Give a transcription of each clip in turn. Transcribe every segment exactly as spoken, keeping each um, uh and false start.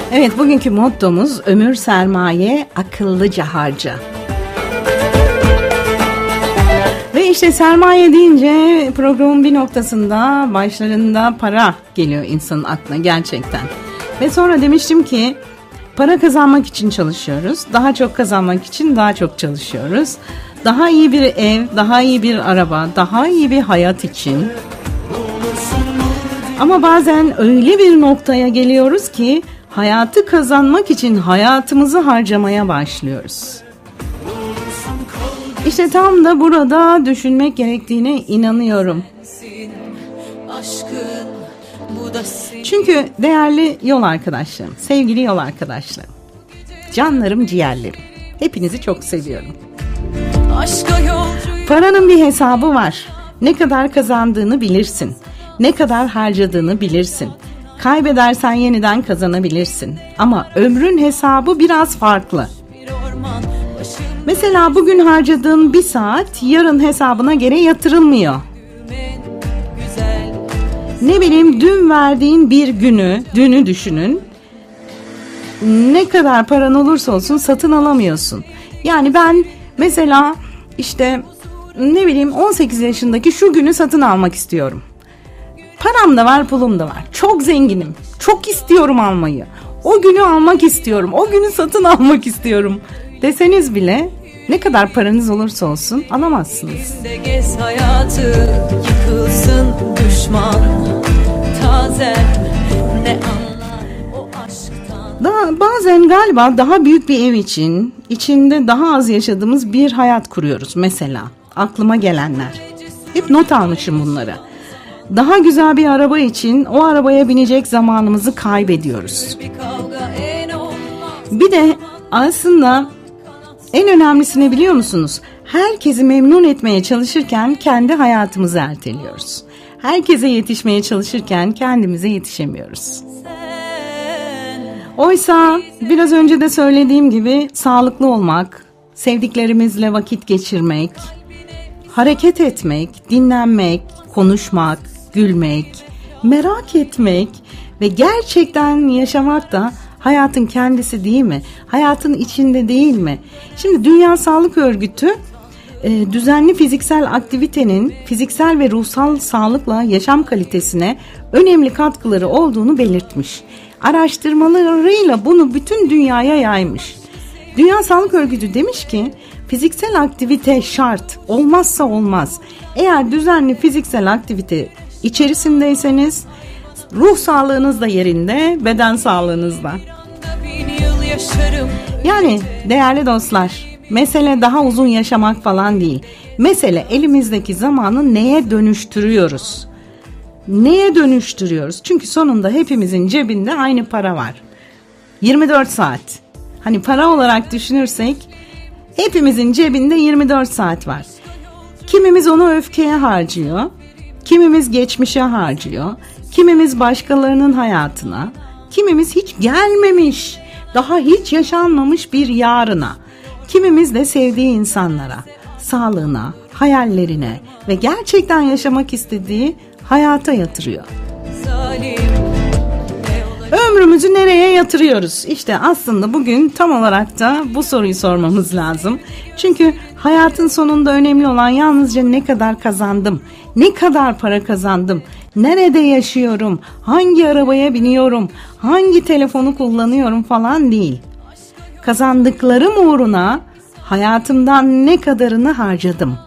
Evet, bugünkü mottomuz ömür sermaye, akıllıca harca. Ve işte sermaye deyince programın bir noktasında başlarında para geliyor insanın aklına gerçekten. Ve sonra demiştim ki para kazanmak için çalışıyoruz. Daha çok kazanmak için daha çok çalışıyoruz. Daha iyi bir ev, daha iyi bir araba, daha iyi bir hayat için. Ama bazen öyle bir noktaya geliyoruz ki hayatı kazanmak için hayatımızı harcamaya başlıyoruz. İşte tam da burada düşünmek gerektiğine inanıyorum. Çünkü değerli yol arkadaşlarım, sevgili yol arkadaşlarım, canlarım, ciğerlerim, hepinizi çok seviyorum. Paranın bir hesabı var. Ne kadar kazandığını bilirsin. Ne kadar harcadığını bilirsin. Kaybedersen yeniden kazanabilirsin. Ama ömrün hesabı biraz farklı. Mesela bugün harcadığın bir saat yarın hesabına göre yatırılmıyor. Ne bileyim, dün verdiğin bir günü, dünü düşünün. Ne kadar paran olursa olsun satın alamıyorsun. Yani ben mesela işte ne bileyim on sekiz yaşındaki şu günü satın almak istiyorum. Param da var, pulum da var. Çok zenginim. Çok istiyorum almayı. O günü almak istiyorum. O günü satın almak istiyorum deseniz bile ne kadar paranız olursa olsun alamazsınız. Gez hayatı, yıkılsın düşman. Taze ne anlar o aşktan. Daha, bazen galiba daha büyük bir ev için içinde daha az yaşadığımız bir hayat kuruyoruz. Mesela aklıma gelenler. Hep not almışım bunları. Daha güzel bir araba için o arabaya binecek zamanımızı kaybediyoruz. Bir de aslında en önemlisini biliyor musunuz? Herkesi memnun etmeye çalışırken kendi hayatımızı erteliyoruz. Herkese yetişmeye çalışırken kendimize yetişemiyoruz. Oysa biraz önce de söylediğim gibi sağlıklı olmak, sevdiklerimizle vakit geçirmek, hareket etmek, dinlenmek, konuşmak, gülmek, merak etmek ve gerçekten yaşamak da hayatın kendisi değil mi? Hayatın içinde değil mi? Şimdi Dünya Sağlık Örgütü e, düzenli fiziksel aktivitenin fiziksel ve ruhsal sağlıkla yaşam kalitesine önemli katkıları olduğunu belirtmiş. Araştırmalarıyla bunu bütün dünyaya yaymış. Dünya Sağlık Örgütü demiş ki fiziksel aktivite şart, olmazsa olmaz. Eğer düzenli fiziksel aktivite içerisindeyseniz ruh sağlığınız da yerinde, beden sağlığınız da. Yani değerli dostlar, mesele daha uzun yaşamak falan değil. Mesele elimizdeki zamanı neye dönüştürüyoruz? Neye dönüştürüyoruz? Çünkü sonunda hepimizin cebinde aynı para var. yirmi dört saat. Hani para olarak düşünürsek hepimizin cebinde yirmi dört saat var. Kimimiz onu öfkeye harcıyor. Kimimiz geçmişe harcıyor. Kimimiz başkalarının hayatına. Kimimiz hiç gelmemiş, daha hiç yaşanmamış bir yarına. Kimimiz de sevdiği insanlara, sağlığına, hayallerine ve gerçekten yaşamak istediği hayata yatırıyor. Ömrümüzü nereye yatırıyoruz? İşte aslında bugün tam olarak da bu soruyu sormamız lazım. Çünkü hayatın sonunda önemli olan yalnızca ne kadar kazandım, ne kadar para kazandım, nerede yaşıyorum, hangi arabaya biniyorum, hangi telefonu kullanıyorum falan değil. Kazandıklarım uğruna hayatımdan ne kadarını harcadım.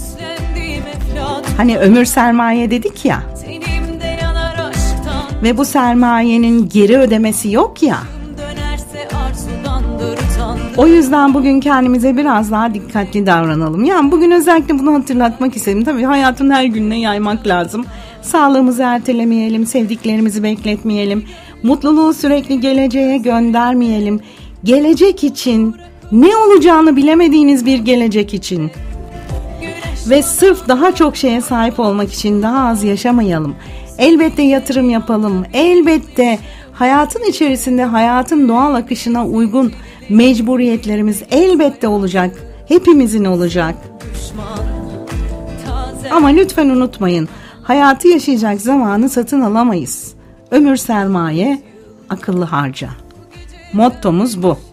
Hani ömür sermaye dedik ya. Ve bu sermayenin geri ödemesi yok ya. O yüzden bugün kendimize biraz daha dikkatli davranalım. Yani bugün özellikle bunu hatırlatmak istedim. Tabii hayatın her gününe yaymak lazım. Sağlığımızı ertelemeyelim, sevdiklerimizi bekletmeyelim. Mutluluğu sürekli geleceğe göndermeyelim. Gelecek için, ne olacağını bilemediğiniz bir gelecek için. Ve sırf daha çok şeye sahip olmak için daha az yaşamayalım. Elbette yatırım yapalım. Elbette hayatın içerisinde hayatın doğal akışına uygun mecburiyetlerimiz elbette olacak. Hepimizin olacak. Ama lütfen unutmayın. Hayatı yaşayacak zamanı satın alamayız. Ömür sermaye, akıllı harca. Mottomuz bu.